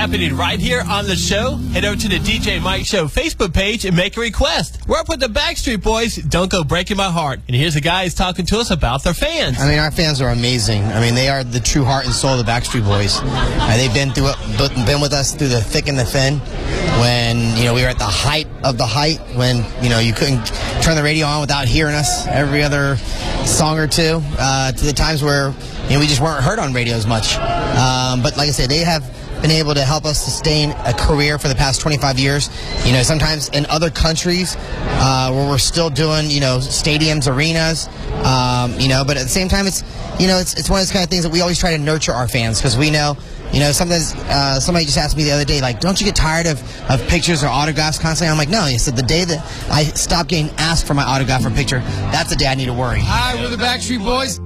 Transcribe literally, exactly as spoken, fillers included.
happening right here on the show, head over to the D J Mike Show Facebook page and make a request. We're up with the Backstreet Boys, Don't Go Breaking My Heart. And here's the guys talking to us about their fans. I mean, our fans are amazing. I mean, they are the true heart and soul of the Backstreet Boys. Uh, they've been through it, been with us through the thick and the thin. When, you know, we were at the height of the height, when, you know, you couldn't turn the radio on without hearing us every other song or two, uh, to the times where, you know, we just weren't heard on radio as much. Um, but like I said, they have been able to help us sustain a career for the past twenty-five years. You know, sometimes in other countries uh, where we're still doing, you know, stadiums, arenas, um, you know, but at the same time, it's, you know, it's, it's one of those kind of things that we always try to nurture our fans, because we know, you know, sometimes uh, somebody just asked me the other day, like, don't you get tired of, of pictures or autographs constantly? I'm like, no. He said, the day that I stop getting asked for my autograph or picture, that's the day I need to worry. Hi, we're the Backstreet Boys.